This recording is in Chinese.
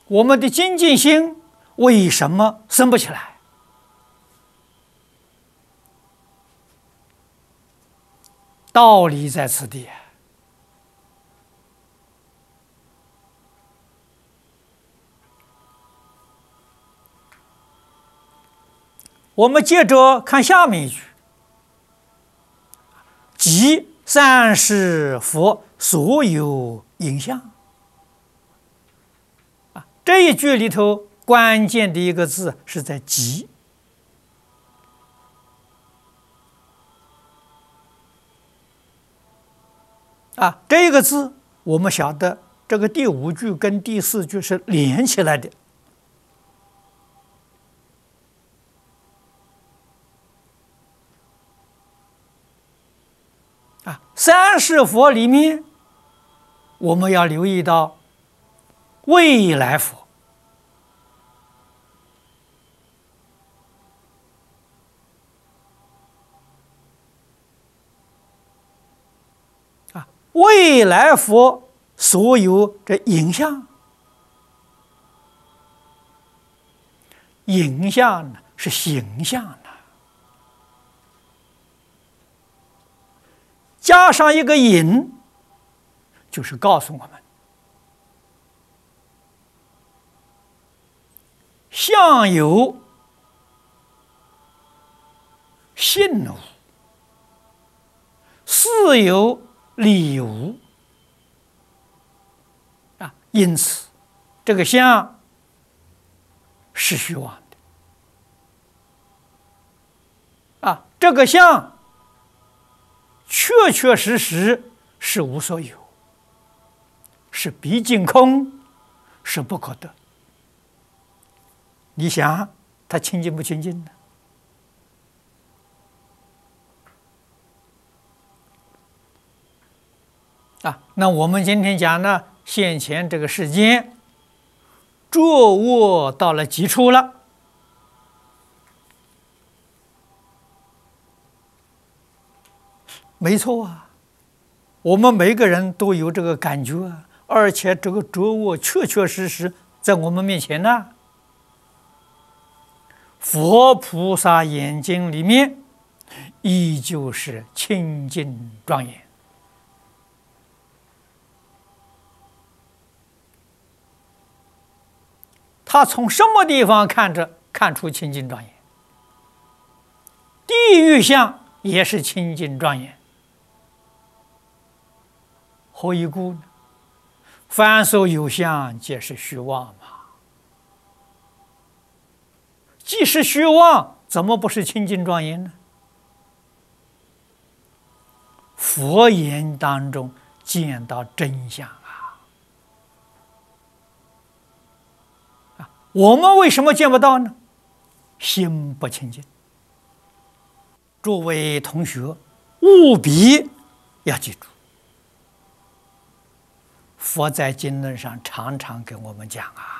我们的精进心为什么升不起来？道理在此地。我们接着看下面一句：即三世佛所有影像。这一句里头关键的一个字是在“即”。这个字我们晓得，这个第5句跟第4句是连起来的。三世佛里面，我们要留意到未来佛。未来佛所有这影像，影像呢是形象的，加上一个影，就是告诉我们，相有性无，事有理无。因此这个相是虚妄的。这个相确确实实是无所有，是毕竟空，是不可得。你想它清净不清净呢？那我们今天讲呢，现前这个世间，浊恶到了极处了。没错啊，我们每个人都有这个感觉啊，而且这个浊恶确确实实在我们面前呢。佛菩萨眼睛里面依旧是清净庄严。他从什么地方看出清净庄严？地狱相也是清净庄严。何以故呢？凡所有相，皆是虚妄嘛。既是虚妄，怎么不是清净庄严呢？佛言当中见到真相我们为什么见不到呢？心不清净。诸位同学，务必要记住，佛在经论上常常跟我们讲